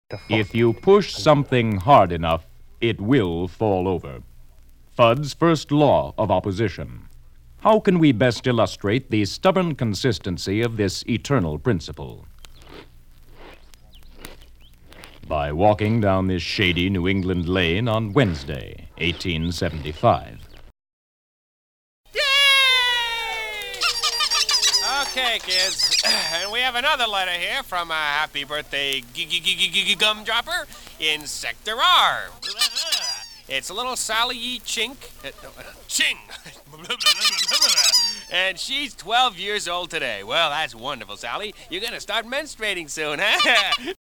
If you push something hard enough, it will fall over. Fudd's first law of opposition. How can we best illustrate the stubborn consistency of this eternal principle? By walking down this shady New England lane on Wednesday, 1875. Okay, kids, and we have another letter here from a happy birthday gumdropper in Sector R. It's a little Sally E. Chink. Ching! And she's 12 years old today. Well, that's wonderful, Sally. You're going to start menstruating soon, huh?